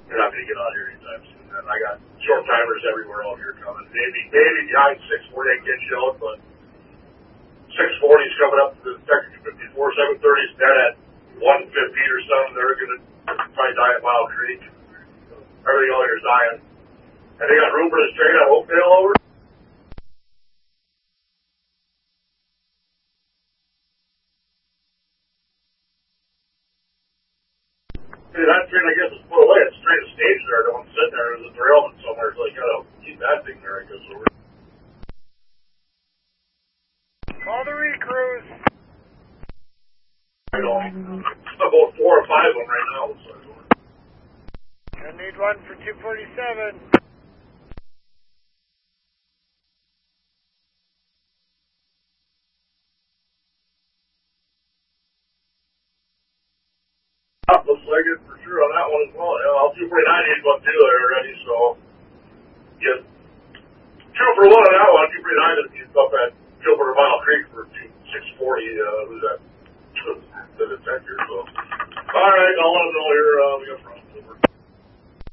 They're not going to get out here anytime soon. And I got short timers everywhere out here coming. Maybe behind 640 I can get you out, but 640 is coming up to the Texas 54, 730 is dead at 150 or something. They're going to probably die at Mile Creek. Everything out here is dying. And they got room for this train at Oakdale over. Hey, that train, I guess, is put away. It's straight to stage there. Don't sit there. There's a derailment somewhere, so you got to keep that thing there, I guess. Over. Call the recruits. I know. About 4 or 5 of them right now. So I need one for 247. Looks like it for sure on that one as well. Yeah, I'll 249 needs one too there already, so get 2 for 1 on that one. 249 is up at Gilbert or Mile Creek for 640. Who's that? To the detector. So, all right, I'll let them know here. We got